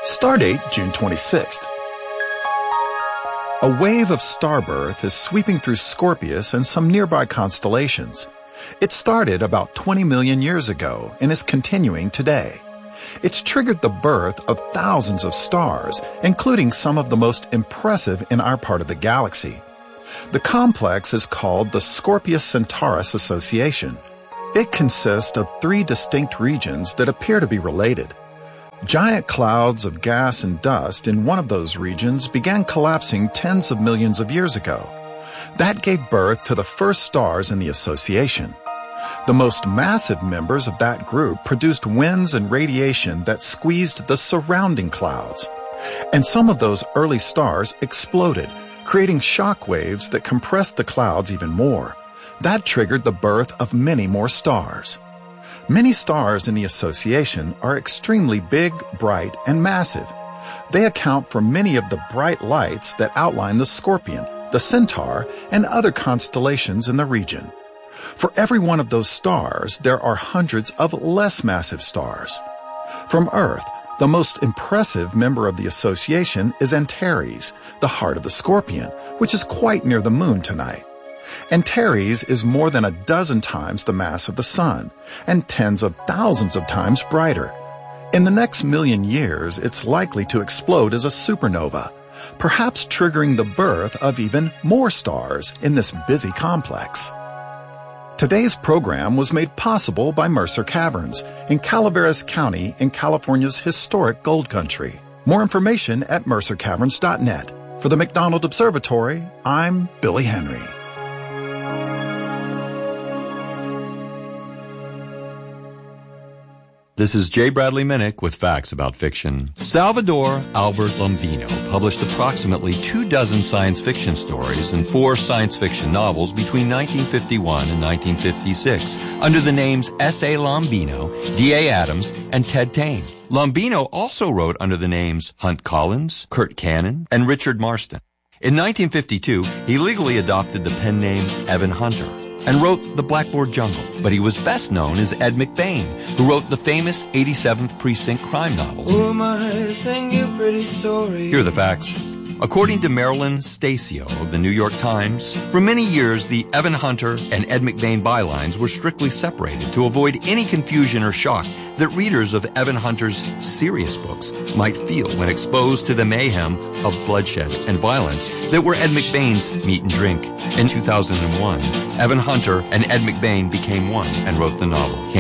Stardate June 26th. A wave of starbirth is sweeping through Scorpius and some nearby constellations. It started about 20 million years ago and is continuing today. It's triggered the birth of thousands of stars, including some of the most impressive in our part of the galaxy. The complex is called the Scorpius-Centaurus Association. It consists of 3 distinct regions that appear to be related. Giant clouds of gas and dust in one of those regions began collapsing tens of millions of years ago. That gave birth to the first stars in the association. The most massive members of that group produced winds and radiation that squeezed the surrounding clouds. And some of those early stars exploded, creating shock waves that compressed the clouds even more. That triggered the birth of many more stars. Many stars in the association are extremely big, bright, and massive. They account for many of the bright lights that outline the Scorpion, the Centaur, and other constellations in the region. For every one of those stars, there are hundreds of less massive stars. From Earth, the most impressive member of the association is Antares, the heart of the Scorpion, which is quite near the moon tonight. Antares is more than 12 times the mass of the Sun, and tens of thousands of times brighter. In the next million years, it's likely to explode as a supernova, perhaps triggering the birth of even more stars in this busy complex. Today's program was made possible by Mercer Caverns in Calaveras County in California's historic gold country. More information at mercercaverns.net. For the McDonald Observatory, I'm Billy Henry. This is J. Bradley Minnick with facts about fiction. Salvador Albert Lombino published approximately 24 science fiction stories and 4 science fiction novels between 1951 and 1956 under the names S.A. Lombino, D.A. Adams, and Ted Tane. Lombino also wrote under the names Hunt Collins, Kurt Cannon, and Richard Marston. In 1952, he legally adopted the pen name Evan Hunter and wrote The Blackboard Jungle, but he was best known as Ed McBain, who wrote the famous 87th Precinct crime novels. Who am I to sing you pretty stories? Here are the facts. According to Marilyn Stacio of the New York Times, for many years the Evan Hunter and Ed McBain bylines were strictly separated to avoid any confusion or shock that readers of Evan Hunter's serious books might feel when exposed to the mayhem of bloodshed and violence that were Ed McBain's meat and drink. In 2001, Evan Hunter and Ed McBain became one and wrote the novel